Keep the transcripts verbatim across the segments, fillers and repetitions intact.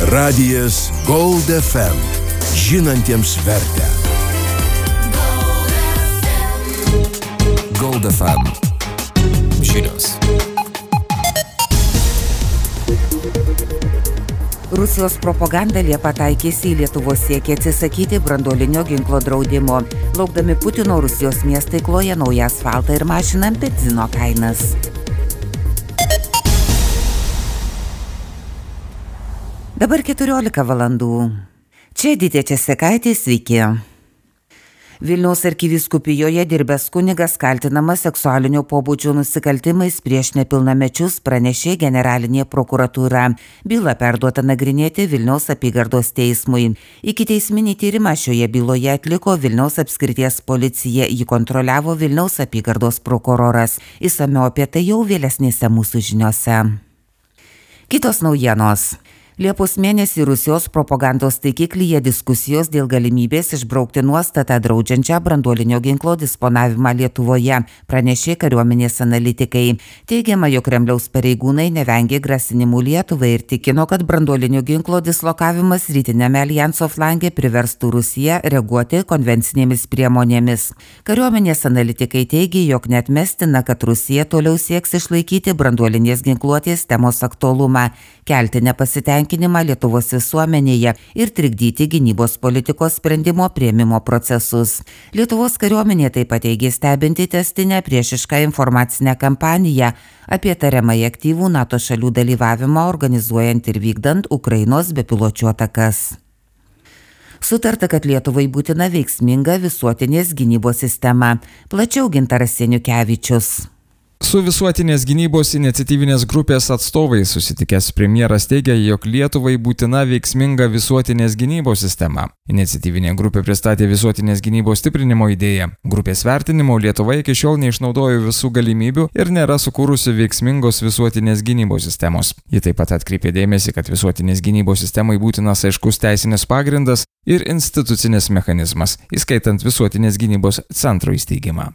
Radijas Gold F M. Žinantiems vertę. Gold F M. Žinios. Rusijos propaganda Liepą taikėsi į Lietuvos siekį atsisakyti branduolinio ginklo draudimo. Laukdami Putino, Rusijos miestai kloja naują asfaltą ir mažina benzino kainas. Dabar keturiolika valandų. Čia Edita Česekaitė, sveiki. Vilniaus arkivyskupijoje dirbęs kunigas kaltinamas seksualinio pobūdžio nusikaltimais prieš nepilnamečius, pranešė generalinė prokuratūra. Byla perduota nagrinėti Vilniaus apygardos teismui. Ikiteisminį tyrimą šioje byloje atliko Vilniaus apskrities policija, jį kontroliavo Vilniaus apygardos prokuroras. Išsamiau apie tai jau vėlesnėse mūsų žiniose. Kitos naujienos. Liepos mėnesį Rusijos propagandos taikiklyje diskusijos dėl galimybės išbraukti nuostatą draudžiančią branduolinio ginklo disponavimą Lietuvoje, pranešė kariuomenės analitikai. Teigiama, jog Kremliaus pareigūnai nevengė grasinimų Lietuvai ir tikino, kad branduolinio ginklo dislokavimas rytinėme alijanso flange priverstų Rusiją reaguoti konvencinėmis priemonėmis. Kariuomenės analitikai teigė, jog neatmestina, kad Rusija toliau sieks išlaikyti branduolinės ginkluotės temos aktualumą, kelti nepasitenkinimą Lietuvos visuomenėje ir trikdyti gynybos politikos sprendimo priėmimo procesus. Lietuvos kariuomenė taip pat teigė stebinti tęstinę priešišką informacinę kampaniją apie tariamai aktyvų NATO šalių dalyvavimą organizuojant ir vykdant Ukrainos bepiločių atakas. Sutarta, kad Lietuvai būtina veiksminga visuotinės gynybos sistema. Plačiau Gintaras Seniukevičius. Su visuotinės gynybos iniciatyvinės grupės atstovais susitikęs premjeras teigia, jog Lietuvai būtina veiksminga visuotinės gynybos sistema. Iniciatyvinė grupė pristatė visuotinės gynybos stiprinimo idėją. Grupės vertinimo Lietuva iki šiol neišnaudojo visų galimybių ir nėra sukūrusi veiksmingos visuotinės gynybos sistemos. Ji taip pat atkreipė dėmesį, kad visuotinės gynybos sistemai būtinas aiškus teisinis pagrindas ir institucinis mechanizmas, įskaitant visuotinės gynybos centro įsteigimą.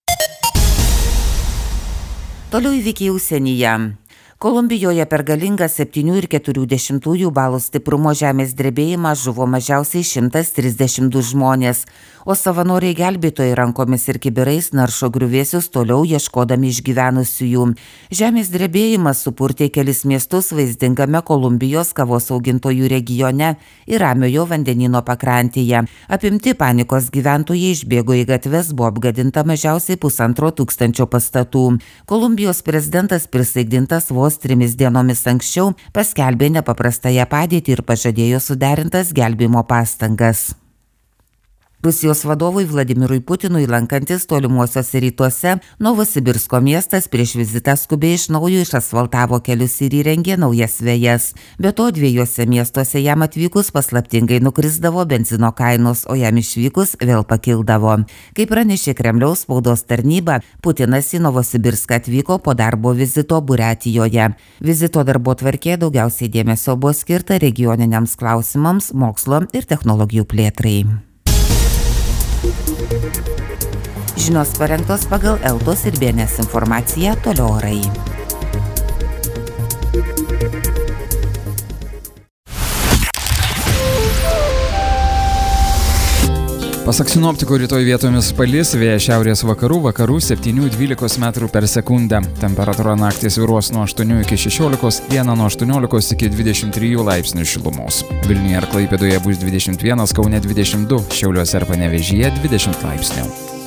Toliau įvykiai užsienyje. Kolumbijoje per galingą septynių ir keturių dešimtųjų balų stiprumo žemės drebėjimą žuvo mažiausiai šimtas trisdešimt du žmonės, o savanoriai gelbėtojai rankomis ir kibirais naršo griuvėsius toliau ieškodami išgyvenusiųjų. Žemės drebėjimas supurtė kelis miestus vaizdingame Kolumbijos kavos augintojų regione ir Ramiojo vandenyno pakrantėje. Apimti panikos gyventojai išbėgo į gatves, buvo apgadinta mažiausiai pusantro tūkstančio pastatų. Kolumbijos prezidentas prisaikdintas vos trimis dienomis anksčiau paskelbė nepaprastąją padėtį ir pažadėjo suderintas gelbėjimo pastangas. Rusijos vadovui Vladimirui Putinui lankantis tolimuosiuose rytuose, Novosibirsko miestas prieš vizitą skubiai iš naujo išasfaltavo kelius ir įrengė naujas vejas. Be to, dviejose miestuose jam atvykus paslaptingai nukrisdavo benzino kainos, o jam išvykus vėl pakildavo. Kaip pranešė Kremliaus spaudos tarnyba, Putinas į Novosibirską atvyko po darbo vizito Buriatijoje. Vizito darbotvarkėje daugiausiai dėmesio buvo skirta regioniniams klausimams, mokslo ir technologijų plėtrai. Žinios parengtos pagal Eltos ir B N S informaciją, toliau orai. Pasak sinoptikų, rytoj vietomis palis, vėjas šiaurės vakarų, vakarų septynių dvylikos metrų per sekundę. Temperatūra naktį svyruos nuo aštuonių iki šešiolikos, dieną nuo aštuoniolikos iki dvidešimt trijų laipsnių šilumos. Vilniuje ir Klaipėdoje bus dvidešimt vienas, Kaune dvidešimt du, Šiauliuose ir Panevėžyje dvidešimt laipsnių.